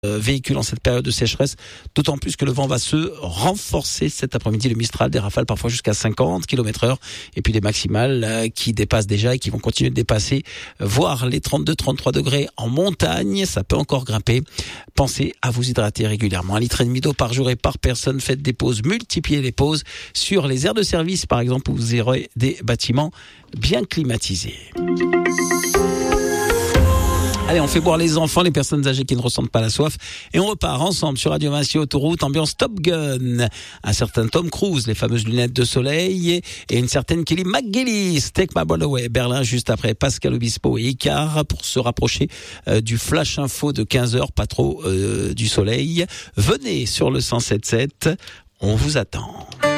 véhicules en cette période de sécheresse, d'autant plus que le vent va se renforcer cet après-midi, le Mistral, des rafales parfois jusqu'à 50 km/h et puis des maximales qui dépassent déjà et qui vont continuer de dépasser, voire les 32-33 degrés en montagne, ça peut encore grimper. Pensez à vous hydrater régulièrement, 1,5 litre d'eau par jour et par personne, faites des pauses, multipliez les pauses sur les aires de service par exemple où vous aurez des bâtiments bien climatisés. Allez, on fait boire les enfants, les personnes âgées qui ne ressentent pas la soif. Et on repart ensemble sur Radio Vinci Autoroute, ambiance Top Gun. Un certain Tom Cruise, les fameuses lunettes de soleil. Et une certaine Kelly McGillis, Take My Breath Away. Berlin, juste après Pascal Obispo et Icar, pour se rapprocher du Flash Info de 15h, pas trop du soleil. Venez sur le 107.7, on vous attend.